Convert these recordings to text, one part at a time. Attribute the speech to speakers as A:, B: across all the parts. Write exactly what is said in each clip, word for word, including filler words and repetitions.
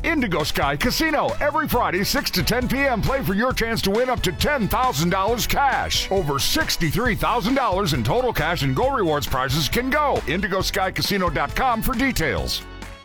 A: Indigo Sky Casino. Every Friday, six to ten p.m. Play for your chance to win up to ten thousand dollars cash. Over sixty-three thousand dollars in total cash and Go Rewards prizes can go. indigo sky casino dot com for details.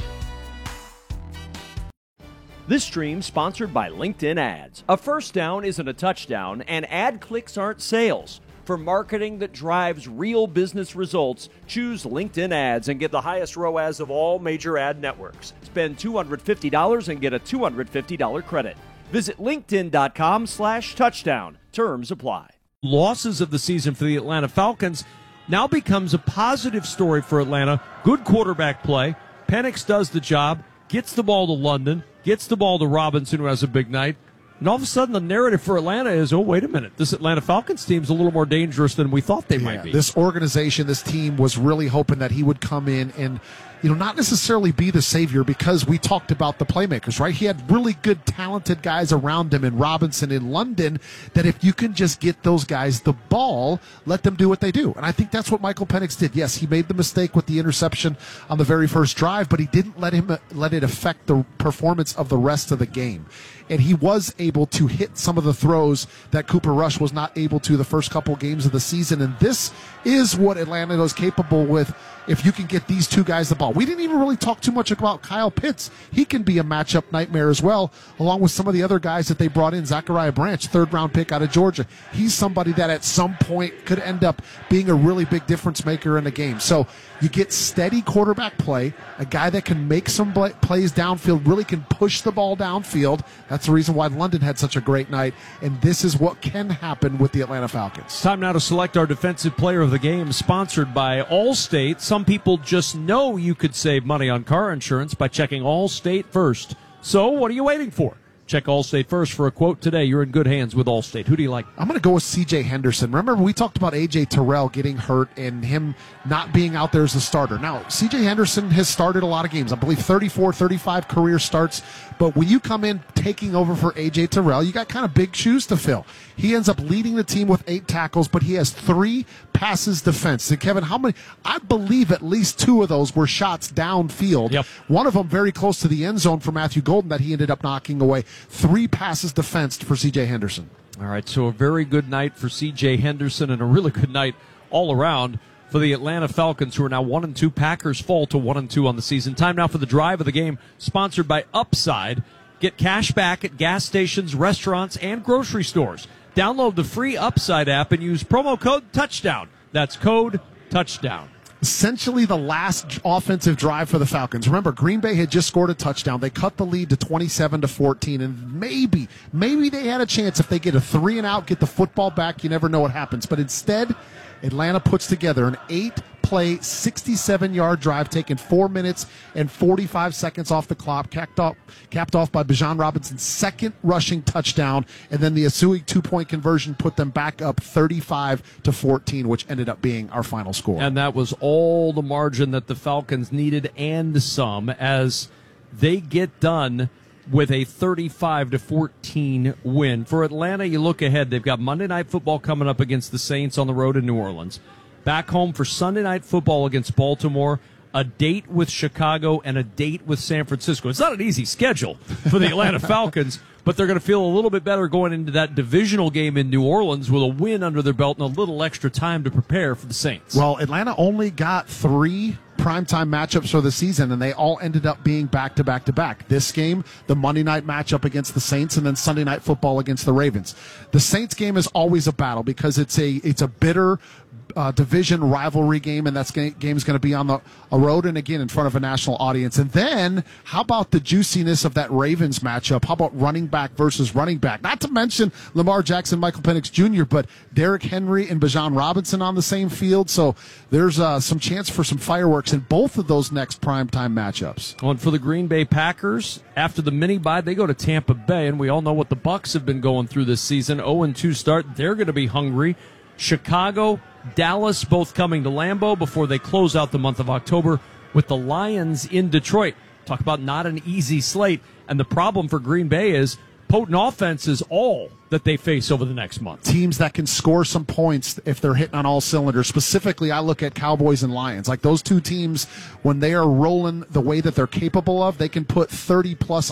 B: This stream sponsored by LinkedIn Ads. A first down isn't a touchdown, and ad clicks aren't sales. For marketing that drives real business results, choose LinkedIn Ads and get the highest R O A S of all major ad networks. Spend two hundred fifty dollars and get a two hundred fifty dollars credit. Visit linkedin.com slash touchdown. Terms apply.
C: Losses of the season for the Atlanta Falcons now becomes a positive story for Atlanta. Good quarterback play. Penix does the job, gets the ball to London, gets the ball to Robinson, who has a big night. And all of a sudden, the narrative for Atlanta is, oh, wait a minute, this Atlanta Falcons team's a little more dangerous than we thought they
D: yeah,
C: might be.
D: This organization, this team was really hoping that he would come in and, you know, not necessarily be the savior, because we talked about the playmakers, right? He had really good, talented guys around him in Robinson, in London, that if you can just get those guys the ball, let them do what they do. And I think that's what Michael Penix did. Yes, he made the mistake with the interception on the very first drive, but he didn't let him let it affect the performance of the rest of the game. And he was able to hit some of the throws that Cooper Rush was not able to the first couple games of the season. And this is what Atlanta is capable with if you can get these two guys the ball. We didn't even really talk too much about Kyle Pitts. He can be a matchup nightmare as well, along with some of the other guys that they brought in. Zachariah Branch, third-round pick out of Georgia. He's somebody that at some point could end up being a really big difference maker in the game. So you get steady quarterback play, a guy that can make some plays downfield, really can push the ball downfield. That's the reason why London had such a great night, and this is what can happen with the Atlanta Falcons.
C: Time now to select our defensive player of the game, sponsored by Allstate. Some people just know you could save money on car insurance by checking Allstate first. So what are you waiting for? Check Allstate first for a quote today. You're in good hands with Allstate. Who do you like?
D: I'm going to go with C J Henderson. Remember, we talked about A J Terrell getting hurt and him not being out there as a starter. Now, C J Henderson has started a lot of games. I believe thirty-four, thirty-five career starts. But when you come in taking over for A J Terrell, you got kind of big shoes to fill. He ends up leading the team with eight tackles, but he has three passes defense. And Kevin, how many? I believe at least two of those were shots downfield.
C: Yep.
D: One of them very close to the end zone for Matthew Golden that he ended up knocking away. Three passes defensed for C J Henderson.
C: All right, so a very good night for C J Henderson and a really good night all around for the Atlanta Falcons, who are now one and two. Packers fall to one and two on the season. Time now for the drive of the game, sponsored by Upside. Get cash back at gas stations, restaurants, and grocery stores. Download the free Upside app and use promo code Touchdown. That's code Touchdown.
D: Essentially the last offensive drive for the Falcons. Remember, Green Bay had just scored a touchdown. They cut the lead to twenty-seven to fourteen, and maybe, maybe they had a chance if they get a three and out, get the football back. You never know what happens. But instead, Atlanta puts together an eight-play, sixty-seven-yard drive, taking four minutes and forty-five seconds off the clock, capped off, capped off by Bijan Robinson's second rushing touchdown, and then the Asui two-point conversion put them back up thirty-five to fourteen, which ended up being our final score.
C: And that was all the margin that the Falcons needed and some, as they get done with a thirty-five to fourteen win. For Atlanta, you look ahead. They've got Monday Night Football coming up against the Saints on the road in New Orleans. Back home for Sunday Night Football against Baltimore, a date with Chicago, and a date with San Francisco. It's not an easy schedule for the Atlanta Falcons, but they're going to feel a little bit better going into that divisional game in New Orleans with a win under their belt and a little extra time to prepare for the Saints.
D: Well, Atlanta only got three primetime matchups for the season, and they all ended up being back-to-back-to-back. This game, the Monday night matchup against the Saints, and then Sunday Night Football against the Ravens. The Saints game is always a battle because it's a it's a bitter uh, division rivalry game, and that game is going to be on the a road and again in front of a national audience. And then, how about the juiciness of that Ravens matchup? How about running back versus running back? Not to mention Lamar Jackson, Michael Penix Junior, but Derrick Henry and Bijan Robinson on the same field. So there's uh, some chance for some fireworks in both of those next primetime matchups.
C: Well, and for the Green Bay Packers, after the mini-bye, they go to Tampa Bay, and we all know what the Bucs have been going through this season. oh and two start. They're going to be hungry. Chicago, Dallas, both coming to Lambeau before they close out the month of October with the Lions in Detroit. Talk about not an easy slate. And the problem for Green Bay is potent offense is all that they face over the next month.
D: Teams that can score some points if they're hitting on all cylinders. Specifically, I look at Cowboys and Lions. Like those two teams, when they are rolling the way that they're capable of, they can put thirty-plus